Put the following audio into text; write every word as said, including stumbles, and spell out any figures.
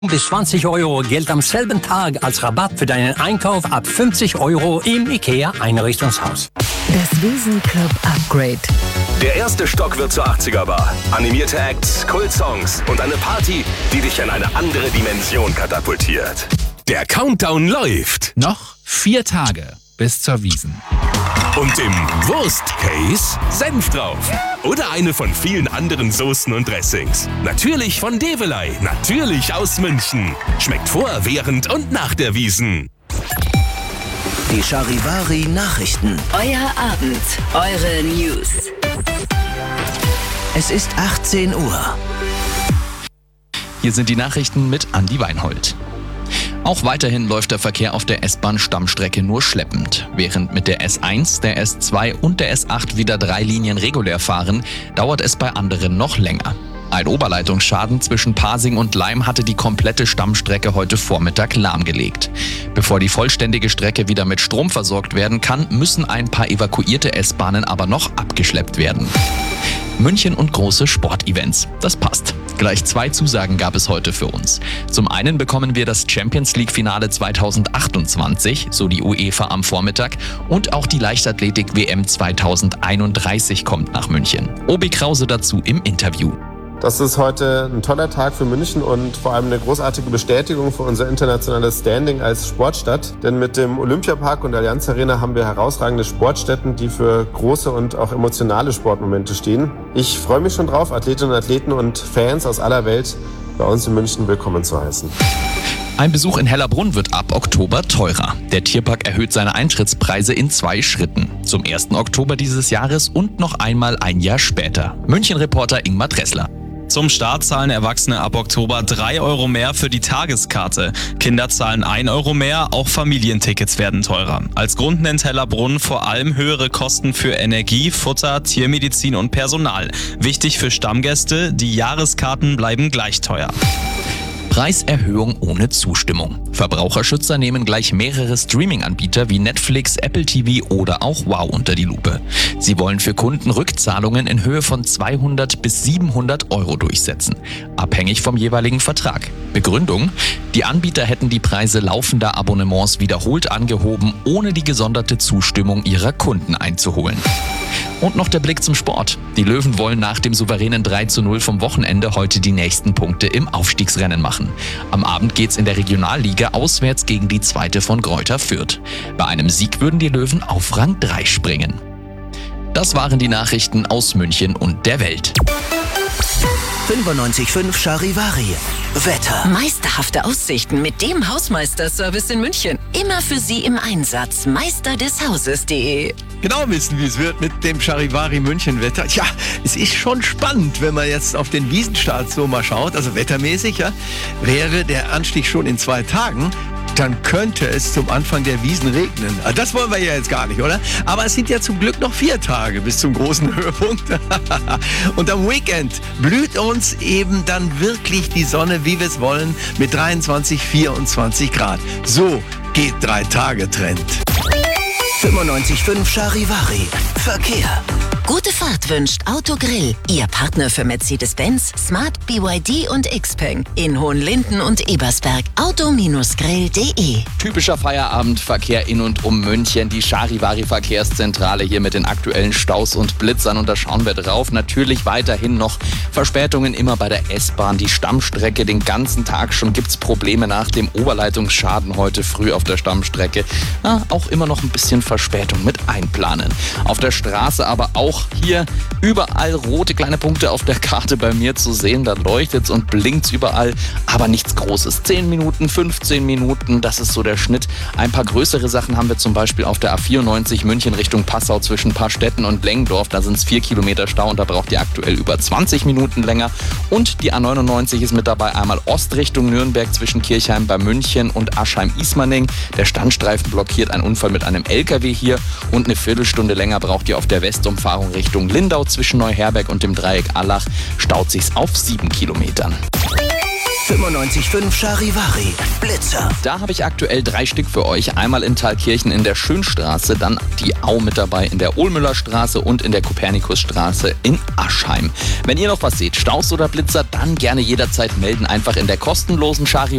Bis zwanzig Euro gilt am selben Tag als Rabatt für deinen Einkauf ab fünfzig Euro im IKEA Einrichtungshaus. Das Wiesn-Club Upgrade. Der erste Stock wird zur achtziger-Bar. Animierte Acts, Kult-Songs und eine Party, die dich in eine andere Dimension katapultiert. Der Countdown läuft. Noch vier Tage bis zur Wiesn. Und im Worst-Case Senf drauf. Oder eine von vielen anderen Soßen und Dressings. Natürlich von Develey, natürlich aus München. Schmeckt vor, während und nach der Wiesn. Die Charivari Nachrichten. Euer Abend, eure News. Es ist achtzehn Uhr. Hier sind die Nachrichten mit Andi Weinhold. Auch weiterhin läuft der Verkehr auf der S-Bahn-Stammstrecke nur schleppend. Während mit der S eins, der S zwei und der S acht wieder drei Linien regulär fahren, dauert es bei anderen noch länger. Ein Oberleitungsschaden zwischen Pasing und Laim hatte die komplette Stammstrecke heute Vormittag lahmgelegt. Bevor die vollständige Strecke wieder mit Strom versorgt werden kann, müssen ein paar evakuierte S-Bahnen aber noch abgeschleppt werden. München und große Sportevents. Das passt. Gleich zwei Zusagen gab es heute für uns. Zum einen bekommen wir das Champions-League-Finale zweitausendachtundzwanzig, so die UEFA am Vormittag, und auch die Leichtathletik-W M zweitausendeinunddreißig kommt nach München. Obi Krause dazu im Interview. Das ist heute ein toller Tag für München und vor allem eine großartige Bestätigung für unser internationales Standing als Sportstadt. Denn mit dem Olympiapark und der Allianz Arena haben wir herausragende Sportstätten, die für große und auch emotionale Sportmomente stehen. Ich freue mich schon drauf, Athletinnen und Athleten und Fans aus aller Welt bei uns in München willkommen zu heißen. Ein Besuch in Hellerbrunn wird ab Oktober teurer. Der Tierpark erhöht seine Eintrittspreise in zwei Schritten. Zum ersten Oktober dieses Jahres und noch einmal ein Jahr später. München-Reporter Ingmar Dressler. Zum Start zahlen Erwachsene ab Oktober drei Euro mehr für die Tageskarte. Kinder zahlen ein Euro mehr, auch Familientickets werden teurer. Als Grund nennt Hellerbrunn vor allem höhere Kosten für Energie, Futter, Tiermedizin und Personal. Wichtig für Stammgäste, die Jahreskarten bleiben gleich teuer. Preiserhöhung ohne Zustimmung. Verbraucherschützer nehmen gleich mehrere Streaming-Anbieter wie Netflix, Apple T V oder auch Wow unter die Lupe. Sie wollen für Kunden Rückzahlungen in Höhe von zweihundert bis siebenhundert Euro durchsetzen, abhängig vom jeweiligen Vertrag. Begründung: Die Anbieter hätten die Preise laufender Abonnements wiederholt angehoben, ohne die gesonderte Zustimmung ihrer Kunden einzuholen. Und noch der Blick zum Sport. Die Löwen wollen nach dem souveränen drei zu null vom Wochenende heute die nächsten Punkte im Aufstiegsrennen machen. Am Abend geht's in der Regionalliga auswärts gegen die zweite von Greuther Fürth. Bei einem Sieg würden die Löwen auf Rang drei springen. Das waren die Nachrichten aus München und der Welt. fünfundneunzig Komma fünf Charivari. Wetter. Meisterhafte Aussichten mit dem Hausmeister-Service in München. Immer für Sie im Einsatz. Meister des Hauses punkt de. Genau wissen, wie es wird mit dem Charivari München Wetter. Tja, es ist schon spannend, wenn man jetzt auf den Wiesenstart so mal schaut, also wettermäßig, ja, wäre der Anstieg schon in zwei Tagen, dann könnte es zum Anfang der Wiesn regnen. Das wollen wir ja jetzt gar nicht, oder? Aber es sind ja zum Glück noch vier Tage bis zum großen Höhepunkt. Und am Weekend blüht uns eben dann wirklich die Sonne, wie wir es wollen, mit dreiundzwanzig, vierundzwanzig Grad. So geht Drei-Tage-Trend. fünfundneunzig Komma fünf Charivari. Verkehr. Gute Fahrt wünscht Autogrill. Ihr Partner für Mercedes-Benz, Smart, B Y D und Xpeng. In Hohenlinden und Ebersberg. auto Grill punkt de. Typischer Feierabendverkehr in und um München. Die Charivari-Verkehrszentrale hier mit den aktuellen Staus und Blitzern. Und da schauen wir drauf. Natürlich weiterhin noch Verspätungen immer bei der S-Bahn. Die Stammstrecke den ganzen Tag schon gibt's Probleme nach dem Oberleitungsschaden heute früh auf der Stammstrecke. Na, auch immer noch ein bisschen Verspätung mit einplanen. Auf der Straße aber auch hier überall rote kleine Punkte auf der Karte bei mir zu sehen. Da leuchtet's und blinkt's überall, aber nichts Großes. zehn Minuten, fünfzehn Minuten, das ist so der Schnitt. Ein paar größere Sachen haben wir zum Beispiel auf der A vierundneunzig München Richtung Passau zwischen Paarstetten und Lengdorf. Da sind es vier Kilometer Stau und da braucht ihr aktuell über zwanzig Minuten länger. Und die A neunundneunzig ist mit dabei einmal Ost Richtung Nürnberg zwischen Kirchheim bei München und Aschheim-Ismaning. Der Standstreifen blockiert ein Unfall mit einem L K W hier und eine Viertelstunde länger braucht ihr auf der Westumfahrung Richtung Lindau zwischen Neuherberg und dem Dreieck Allach. Staut sich's auf sieben Kilometern. fünfundneunzig Komma fünf Charivari. Blitzer. Da habe ich aktuell drei Stück für euch. Einmal in Thalkirchen in der Schönstraße, dann die Au mit dabei in der Ohlmüllerstraße und in der Kopernikusstraße in Aschheim. Wenn ihr noch was seht, Staus oder Blitzer, dann gerne jederzeit melden. Einfach in der kostenlosen Charivari